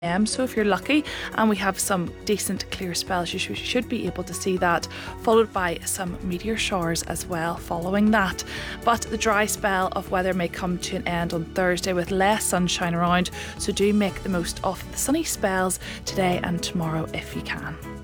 So if you're lucky and we have some decent clear spells, you should be able to see that, followed by some meteor showers as well following that. But the dry spell of weather may come to an end on Thursday with less sunshine around, so do make the most of the sunny spells today and tomorrow if you can.